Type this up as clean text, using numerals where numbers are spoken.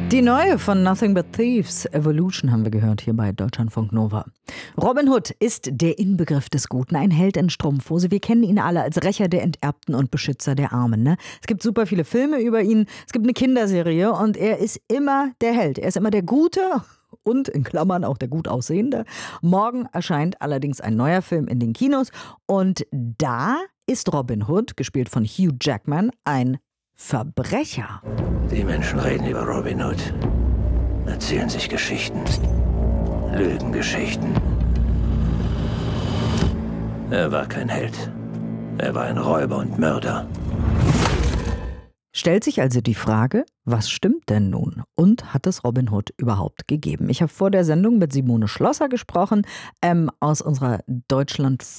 Die neue von Nothing But Thieves, Evolution, haben wir gehört hier bei Deutschlandfunk Nova. Robin Hood ist der Inbegriff des Guten, ein Held in Strumpfhose. Wir kennen ihn alle als Rächer der Enterbten und Beschützer der Armen. Ne? Es gibt super viele Filme über ihn, es gibt eine Kinderserie und er ist immer der Held. Er ist immer der Gute und in Klammern auch der gut aussehende. Morgen erscheint allerdings ein neuer Film in den Kinos und da ist Robin Hood, gespielt von Hugh Jackman, ein Verbrecher. Die Menschen reden über Robin Hood, erzählen sich Geschichten, Lügengeschichten. Er war kein Held. Er war ein Räuber und Mörder. Stellt sich also die Frage, was stimmt denn nun? Und hat es Robin Hood überhaupt gegeben? Ich habe vor der Sendung mit Simone Schlosser gesprochen aus unserer Deutschland